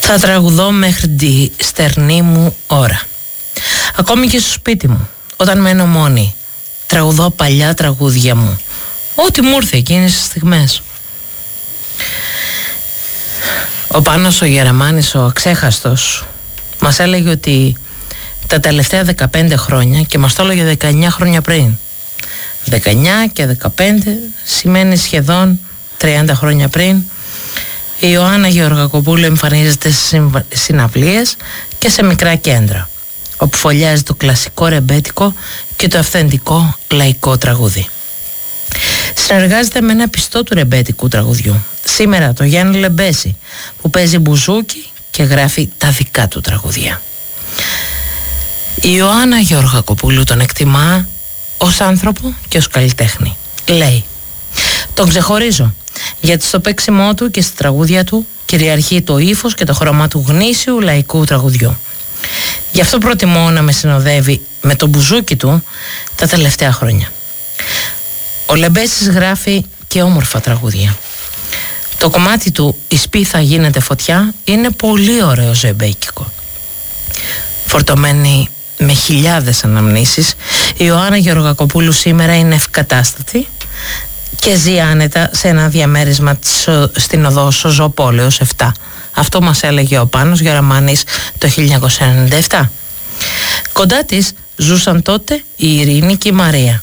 Θα τραγουδώ μέχρι τη στερνή μου ώρα. Ακόμη και στο σπίτι μου, όταν μένω μόνη, τραγουδώ παλιά τραγούδια μου. Ό,τι μου ήρθε εκείνες τις στιγμές. Ο Πάνος ο Γεραμάνης, ο αξέχαστος, μας έλεγε ότι τα τελευταία 15 χρόνια, και μας το έλεγε 19 χρόνια πριν, 19 και 15 σημαίνει σχεδόν 30 χρόνια πριν, η Ιωάννα Γεωργακοπούλου εμφανίζεται σε συναυλίες και σε μικρά κέντρα, όπου φωλιάζει το κλασικό ρεμπέτικο και το αυθεντικό λαϊκό τραγούδι. Συνεργάζεται με ένα πιστό του ρεμπέτικου τραγουδιού, σήμερα το Γιάννη Λεμπέση, που παίζει μπουζούκι και γράφει τα δικά του τραγουδία. Η Ιωάννα Γεωργακοπούλου τον εκτιμά ως άνθρωπο και ως καλλιτέχνη. Λέει: τον ξεχωρίζω, γιατί στο παίξιμό του και στη τραγούδια του κυριαρχεί το ύφος και το χρώμα του γνήσιου λαϊκού τραγουδιού. Γι' αυτό προτιμώ να με συνοδεύει με το μπουζούκι του τα τελευταία χρόνια. Ο Λεμπέσης γράφει και όμορφα τραγούδια. Το κομμάτι του «Η σπίθα γίνεται φωτιά» είναι πολύ ωραίο ζεμπέκικο. Φορτωμένη με χιλιάδες αναμνήσεις, η Ιωάννα Γεωργακοπούλου σήμερα είναι ευκατάστατη και ζει άνετα σε ένα διαμέρισμα στην οδό Σοζοπόλεως 7. Αυτό μας έλεγε ο Πάνος Γεραμάνης το 1997. Κοντά της ζούσαν τότε η Ειρήνη και η Μαρία.